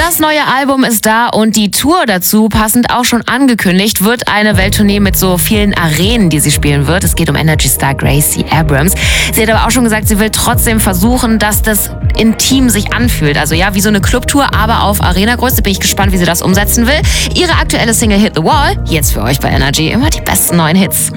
Das neue Album ist da und die Tour dazu, passend auch schon angekündigt, wird eine Welttournee mit so vielen Arenen, die sie spielen wird. Es geht um Energy-Star Gracie Abrams. Sie hat aber auch schon gesagt, sie will trotzdem versuchen, dass das intim sich anfühlt. Also ja, wie so eine Clubtour, aber auf Arena-Größe. Bin ich gespannt, wie sie das umsetzen will. Ihre aktuelle Single Hit the Wall, jetzt für euch bei Energy immer die besten neuen Hits.